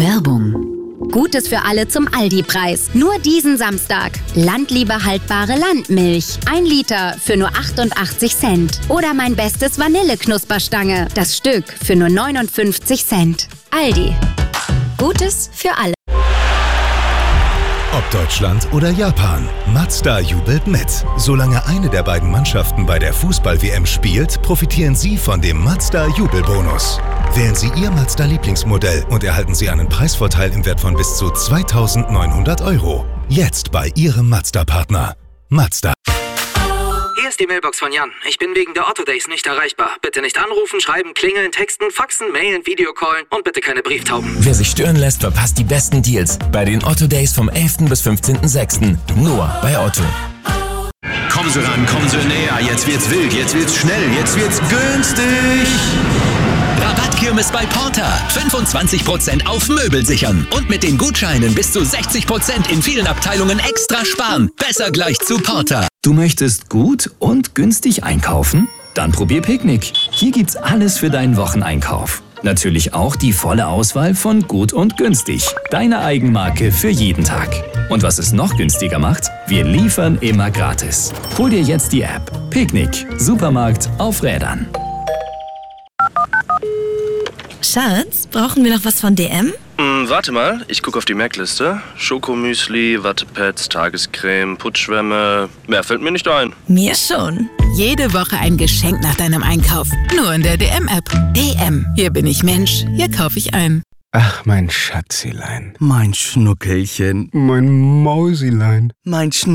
Werbung. Gutes für alle zum Aldi-Preis. Nur diesen Samstag. Landliebe haltbare Landmilch. 1 Liter für nur 88 Cent. Oder mein bestes Vanilleknusperstange. Das Stück für nur 59 Cent. Aldi. Gutes für alle. Ob Deutschland oder Japan, Mazda jubelt mit. Solange eine der beiden Mannschaften bei der Fußball-WM spielt, profitieren Sie von dem Mazda-Jubelbonus. Wählen Sie Ihr Mazda-Lieblingsmodell und erhalten Sie einen Preisvorteil im Wert von bis zu 2.900 €. Jetzt bei Ihrem Mazda-Partner. Mazda. Hier ist die Mailbox von Jan. Ich bin wegen der Otto Days nicht erreichbar. Bitte nicht anrufen, schreiben, klingeln, texten, faxen, mailen, Videocallen und bitte keine Brieftauben. Wer sich stören lässt, verpasst die besten Deals bei den Otto Days vom 11. bis 15.06. Nur bei Otto. Kommen Sie ran, kommen Sie näher. Jetzt wird's wild, jetzt wird's schnell, jetzt wird's günstig. Rabattkirmes bei Porter. 25% auf Möbel sichern. Und mit den Gutscheinen bis zu 60% in vielen Abteilungen extra sparen. Besser gleich zu Porter. Du möchtest gut und günstig einkaufen? Dann probier Picknick. Hier gibt's alles für deinen Wocheneinkauf. Natürlich auch die volle Auswahl von gut und günstig. Deine Eigenmarke für jeden Tag. Und was es noch günstiger macht, wir liefern immer gratis. Hol dir jetzt die App. Picknick. Supermarkt auf Rädern. Schatz, brauchen wir noch was von DM? Warte mal, ich gucke auf die Merkliste. Schokomüsli, Wattepads, Tagescreme, Putzschwämme. Mehr fällt mir nicht ein. Mir schon. Jede Woche ein Geschenk nach deinem Einkauf. Nur in der DM-App. DM. Hier bin ich Mensch. Hier kaufe ich ein. Ach, mein Schatzilein. Mein Schnuckelchen. Mein Mausilein. Mein